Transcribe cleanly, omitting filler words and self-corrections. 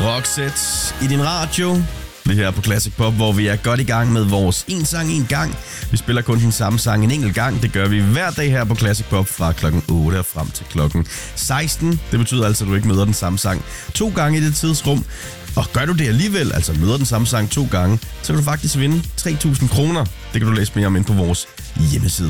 Roxette i din radio. Det her på Classic Pop, hvor vi er godt i gang med vores en sang en gang. Vi spiller kun den samme sang en enkelt gang. Det gør vi hver dag her på Classic Pop fra klokken 8 og frem til klokken 16. Det betyder altså, at du ikke møder den samme sang 2 gange i det tidsrum. Og gør du det alligevel, altså møder den samme sang 2 gange, så kan du faktisk vinde 3.000 kroner. Det kan du læse mere om inde på vores hjemmeside.